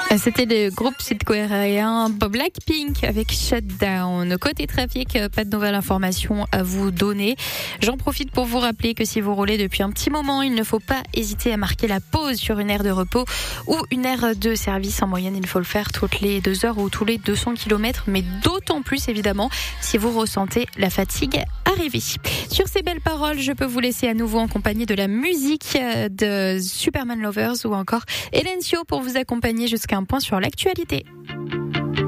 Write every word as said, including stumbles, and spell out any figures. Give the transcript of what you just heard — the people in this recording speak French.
C'était le groupe sud-coréen Blackpink avec Shutdown. Côté trafic, pas de nouvelles informations à vous donner. J'en profite pour vous rappeler que si vous roulez depuis un petit moment, il ne faut pas hésiter à marquer la pause sur une aire de repos ou une aire de service. En moyenne, il faut le faire toutes les deux heures ou tous les deux cents kilomètres, mais d'autant plus évidemment si vous ressentez la fatigue arriver. Sur ces belles paroles, je peux vous laisser à nouveau en compagnie de la musique de Superman Lovers ou encore Elencio pour vous accompagner jusqu'à un point sur l'actualité.